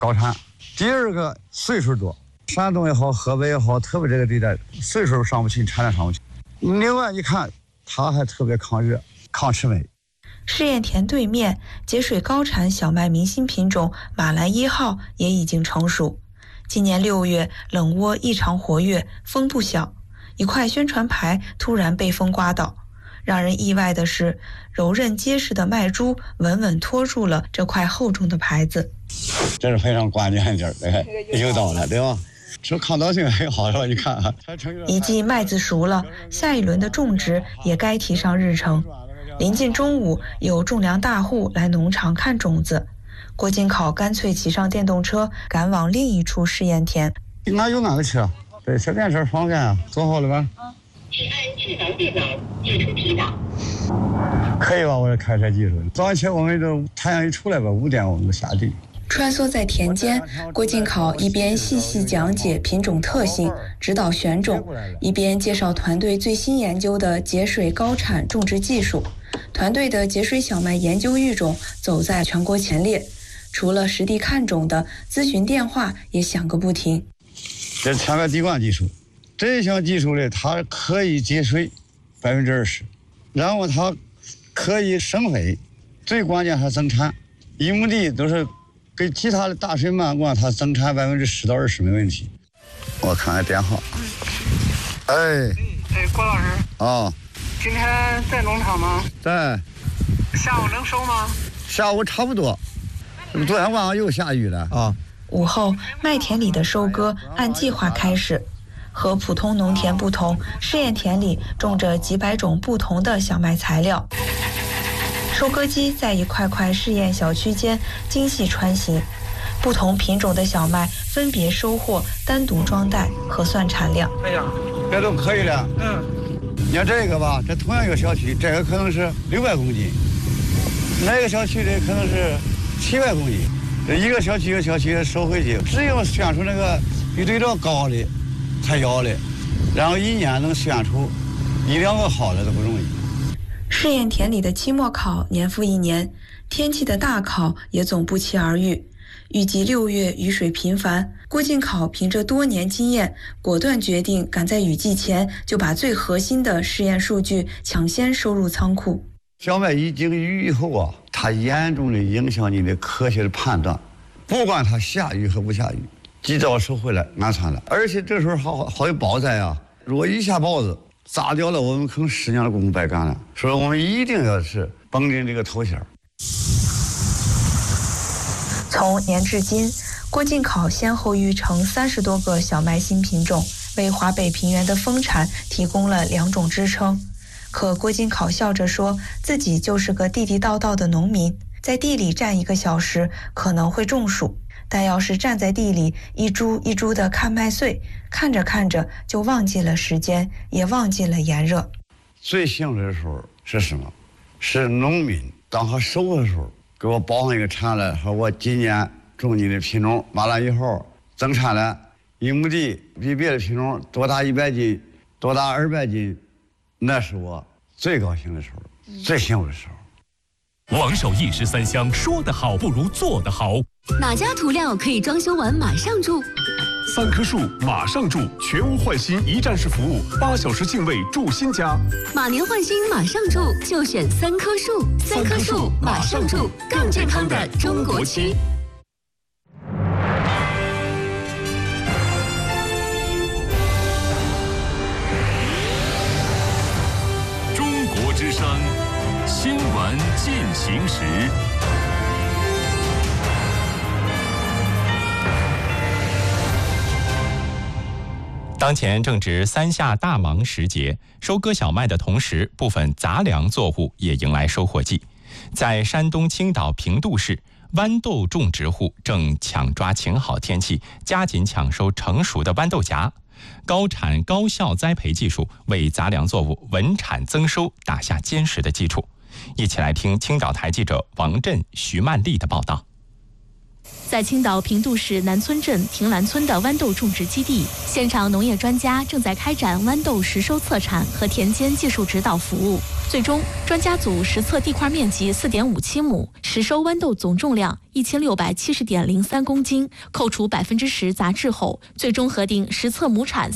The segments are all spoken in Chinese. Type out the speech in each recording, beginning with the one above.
高产。第二个岁数多，山东也好，河北也好，特别这个地带岁数上不去，产量上不去。另外一看，它还特别抗热、抗魑魅。 试验田对面节水高产小麦明星品种马兰1号也已经成熟。今年6月，冷涡异常活跃，风不小，一块宣传牌突然被风刮倒。让人意外的是，柔韧结实的麦株稳稳托住了这块厚重的牌子。 这是非常关键的地儿，有道了，对吧？这抗倒性很好了，你看啊， 一季麦子熟了，下一轮的种植也该提上日程。临近中午，有种粮大户来农场看种子。郭金考干脆骑上电动车，赶往另一处试验田。 哪有哪个车？对，这电车方便啊，做好了吧？ 是按智能电脑寄出批档。 可以吧？我这开车技术。早上起我们都太阳一出来吧，5点我们就下地。 穿梭在田间，郭金考一边细细讲解品种特性，指导选种，一边介绍团队最新研究的节水高产种植技术。团队的节水小麦研究育种走在全国前列，除了实地看种的，咨询电话也响个不停。 这前面滴灌技术，这项技术呢，它可以节水20%，然后它可以生肥，最关键还增产。1亩地都是跟其他的大水漫灌，它增产10%到20%没问题。我看看电话。哎， 郭老师啊， 今天在农场吗？ 在。 下午能收吗？ 下午差不多。昨天晚上又下雨了啊。 午后，麦田里的收割按计划开始。和普通农田不同，试验田里种着几百种不同的小麦材料。收割机在一块块试验小区间精细穿行，不同品种的小麦分别收获，单独装袋核算产量。 哎呀， 这都可以了。你看这个吧，这同样一个小区，这个可能是600公斤，那个小区的可能是700公斤。这一个小区一个小区收回去，只有选出那个比对照高的才要的，然后一年能选出1-2个好的都不容易。 试验田里的期末考年复一年，天气的大考也总不期而遇。预计6月雨水频繁，郭金考凭着多年经验，果断决定赶在雨季前就把最核心的试验数据抢先收入仓库。 小麦一经雨以后啊，它严重的影响你的科学的判断，不管它下雨和不下雨，及早收回来安全了。而且这时候好有雹灾啊，如果一下雹子砸掉了，我们可能10年的功夫白干了。所以我们一定要是绷紧这个头衔。 从年至今，郭金考先后育成30多个小麦新品种，为华北平原的丰产提供了2种支撑。可郭金考笑着说，自己就是个地地道道的农民，在地里站1个小时可能会中暑，但要是站在地里一株一株的看麦穗，看着看着就忘记了时间，也忘记了炎热。 最幸福的时候是什么？是农民当他收的时候，给我报上一个产了，说我今年种你的品种马兰1号增产了1亩地，比别的品种多大100斤，多大200斤，那是我最高兴的时候，最幸福的时候。 王守义13香，说得好不如做得好。 哪家涂料可以装修完马上住 ？3棵树马上住，全屋换新一站式服务，8小时净位住新家。 马年换新马上住，就选3棵树。3棵树马上住，更健康的中国区。 中国之声，新闻进行时。当前正值3夏大忙时节，收割小麦的同时，部分杂粮作物也迎来收获季。在山东青岛平度市，豌豆种植户正抢抓晴好天气，加紧抢收成熟的豌豆荚。高产高效栽培技术为杂粮作物稳产增收打下坚实的基础。一起来听青岛台记者王震、徐曼丽的报道。 在青岛平度市南村镇亭兰村的豌豆种植基地，现场农业专家正在开展豌豆实收测产和田间技术指导服务。最终，专家组实测地块面积4.57亩，实收豌豆总重量1670.03公斤，扣除10%杂质后，最终核定实测亩产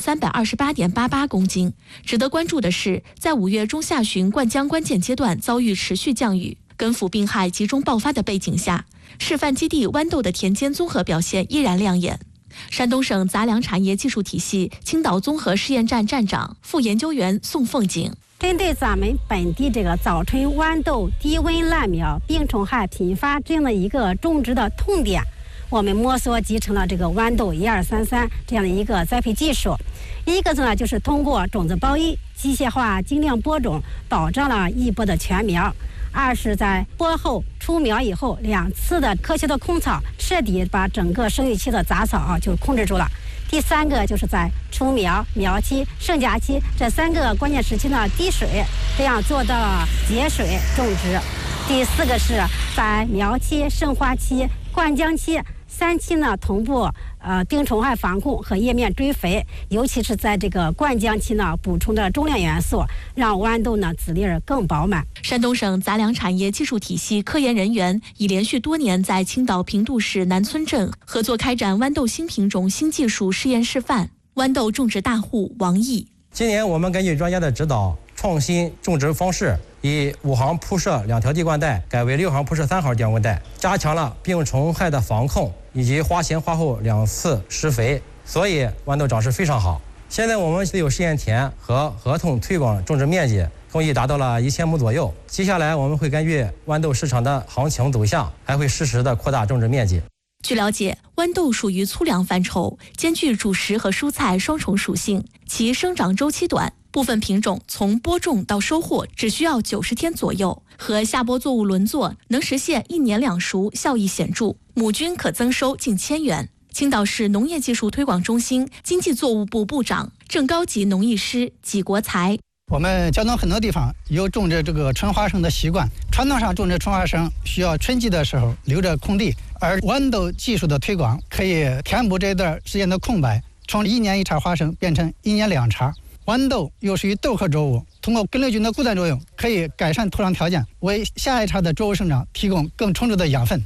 328.88公斤。值得关注的是，在5月中下旬灌浆关键阶段遭遇持续降雨，根腐病害集中爆发的背景下，示范基地豌豆的田间综合表现依然亮眼。山东省杂粮产业技术体系青岛综合试验站站长、副研究员宋凤景。 针对咱们本地这个早春豌豆低温烂苗、病虫害频发这样的一个种植的痛点，我们摸索集成了这个豌豆1233这样的一个栽培技术。一个呢，就是通过种子包衣、机械化精量播种，保障了一播的全苗。二是在播后出苗以后2次的科学的控草，彻底把整个生育期的杂草就控制住了。第3个就是在出苗、苗期、盛荚期这3个关键时期呢滴水，这样做到了节水种植。第4个是在苗期、盛花期、灌浆期3期呢同步病虫害防控和叶面追肥，尤其是在这个灌浆期呢补充的重量元素，让豌豆呢籽粒更饱满。 山东省杂粮产业技术体系科研人员已连续多年在青岛平度市南村镇合作开展豌豆新品种新技术试验示范。豌豆种植大户王毅： 今年我们根据专家的指导，创新种植方式，以5行铺设2条地灌带改为6行铺设3行地灌带，加强了病虫害的防控以及花前花后2次施肥，所以豌豆长势非常好。现在我们有试验田和合同推广种植面积共计达到了1000亩左右。接下来我们会根据豌豆市场的行情走向，还会适时的扩大种植面积。 据了解，豌豆属于粗粮范畴，兼具主食和蔬菜双重属性，其生长周期短，部分品种从播种到收获只需要90天左右，和下播作物轮作能实现1年2熟，效益显著，亩均可增收近1000元。青岛市农业技术推广中心经济作物部部长、正高级农艺师纪国才： 我们胶东很多地方有种植这个春花生的习惯，传统上种植春花生需要春季的时候留着空地，而豌豆技术的推广可以填补这段时间的空白，从1年1茬花生变成1年2茬。豌豆又属于豆科作物，通过根瘤菌的固氮作用，可以改善土壤条件，为下一茬的作物生长提供更充足的养分。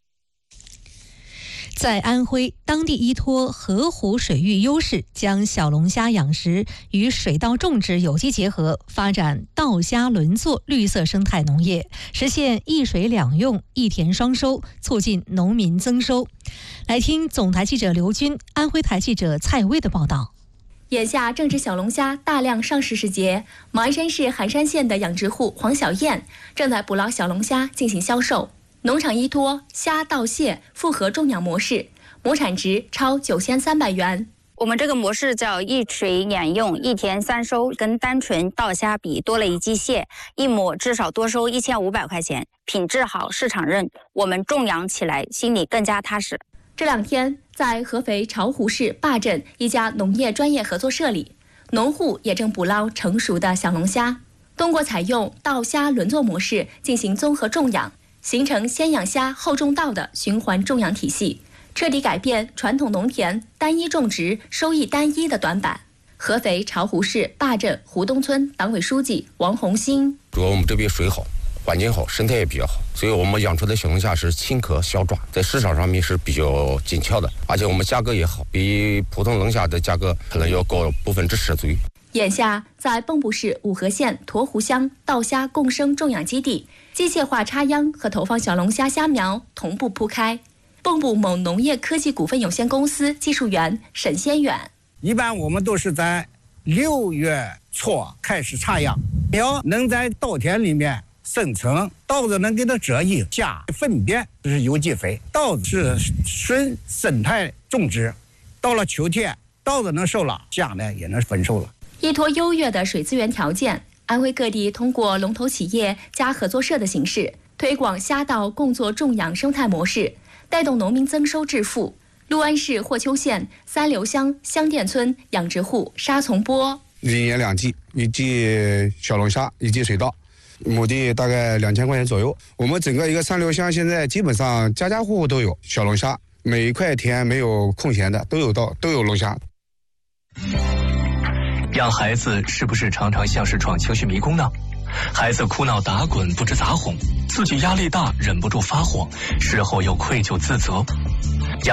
在安徽，当地依托河湖水域优势，将小龙虾养殖与水稻种植有机结合，发展稻虾轮作绿色生态农业，实现一水两用、一田双收，促进农民增收。来听总台记者刘军、安徽台记者蔡薇的报道。 眼下正值小龙虾大量上市时节，马鞍山市寒山县的养殖户黄小燕正在捕捞小龙虾进行销售。农场依托虾稻蟹复合种养模式，亩产值超9300元。 我们这个模式叫一水两用、一田三收，跟单纯稻虾比多了一季蟹，一亩至少多收1500块钱，品质好，市场认，我们种养起来心里更加踏实。 这2天，在合肥巢湖市坝镇一家农业专业合作社里，农户也正捕捞成熟的小龙虾，通过采用稻虾轮作模式进行综合种养，形成先养虾后种稻的循环种养体系，彻底改变传统农田单一种植、收益单一的短板。合肥巢湖市坝镇湖东村党委书记王红星： 主要我们这边水好，环境好，生态也比较好，所以我们养出的小龙虾是轻壳小爪，在市场上面是比较紧俏的，而且我们价格也好，比普通龙虾的价格可能要高10%左右。 眼下，在蚌埠市五河县沱湖乡稻虾共生种养基地，机械化插秧和投放小龙虾虾苗同步铺开。蚌埠某农业科技股份有限公司技术员沈先远： 一般我们都是在6月初开始插秧，苗能在稻田里面生存，稻子能给它遮阴，下粪便这是有机肥，稻子是纯生态种植，到了秋天稻子能收了，虾呢也能丰收了。 依托优越的水资源条件，安徽各地通过龙头企业加合作社的形式，推广虾稻共作种养生态模式，带动农民增收致富。六安市霍丘县三流乡香店村养殖户沙从波：1 年2季，一季小龙虾，一季水稻。 亩地大概2000块钱左右。我们整个一个3流乡现在基本上家家户户都有小龙虾，每一块田没有空闲的，都有龙虾。 养孩子是不是常常像是闯情绪迷宫呢？孩子哭闹打滚不知咋哄，自己压力大忍不住发火，事后又愧疚自责。